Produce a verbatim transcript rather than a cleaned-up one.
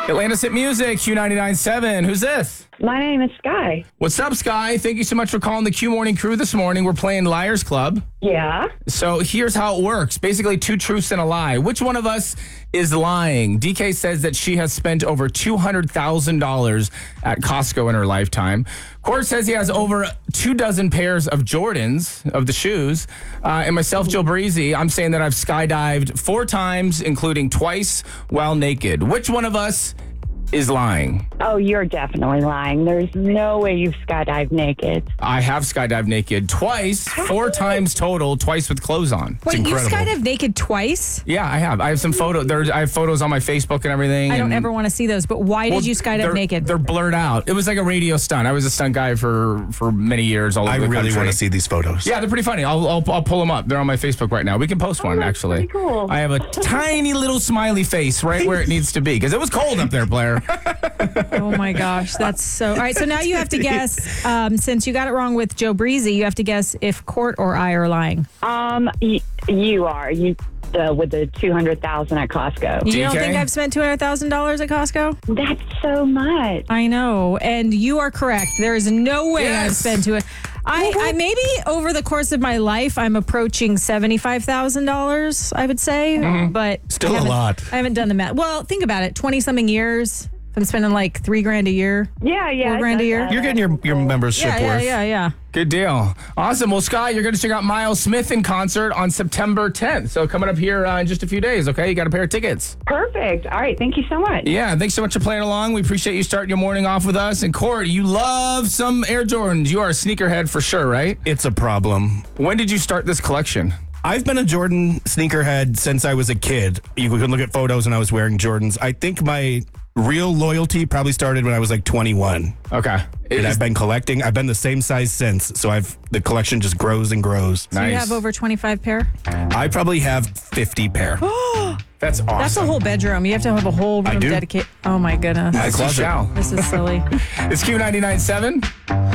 Atlantis Hit Music, Q ninety-nine point seven. Who's this? My name is Sky. What's up, Sky? Thank you so much for calling the Q Morning Crew this morning. We're playing Liars Club. Yeah. So here's how it works. Basically, two truths and a lie. Which one of us is lying? D K says that she has spent over two hundred thousand dollars at Costco in her lifetime. Court says he has over two dozen pairs of Jordans, of the shoes. Uh, and myself, Joe Breezy, I'm saying that I've skydived four times, including twice while naked. Which one of us is lying? Oh, you're definitely lying. There's no way you've skydived naked. I have skydived naked twice, four times total, twice with clothes on. Wait, you skydived naked twice? Yeah, I have. I have some photos. There's, I have photos on my Facebook and everything. I don't and, ever want to see those, but why well, did you skydive they're, naked? They're blurred out. It was like a radio stunt. I was a stunt guy for, for many years all over I the really country. want to see these photos. Yeah, they're pretty funny. I'll, I'll, I'll pull them up. They're on my Facebook right now. We can post one, that's actually. pretty cool. I have a tiny little smiley face right where it needs to be because it was cold up there, Blair. Oh my gosh, that's so. All right, so now you have to guess. Um, since you got it wrong with Joe Breezy, you have to guess if Court or I are lying. Um, y- you are. You uh, with the two hundred thousand at Costco. You D K? don't think I've spent two hundred thousand dollars at Costco? That's so much. I know, and you are correct. There is no way Yes. I've spent two. I, I maybe over the course of my life, I'm approaching seventy-five thousand dollars. I would say, but Still I a haven't- lot. I haven't done the math. Well, think about it. Twenty something years. I'm spending like three grand a year. Yeah, yeah. Four grand a that's- year? uh, You're getting your, your membership Yeah, yeah, worth. yeah, yeah. Good deal. Awesome. Well, Sky, you're going to check out Miles Smith in concert on September tenth. So coming up here uh, in just a few days, okay? You got a pair of tickets. Perfect. All right. Thank you so much. Yeah, thanks so much for playing along. We appreciate you starting your morning off with us. And Court, you love some Air Jordans. You are a sneakerhead for sure, right? It's a problem. When did you start this collection? I've been a Jordan sneakerhead since I was a kid. You can look at photos and I was wearing Jordans. I think my real loyalty probably started when I was like twenty-one. Okay. And Is- I've been collecting. I've been the same size since. So I've the collection just grows and grows. Do you Nice. have over twenty-five pair? I probably have fifty pair. That's awesome. That's a whole bedroom. You have to have a whole room do. dedicated. Oh my goodness. As you closet. shall. This is silly. It's Q ninety-nine point seven.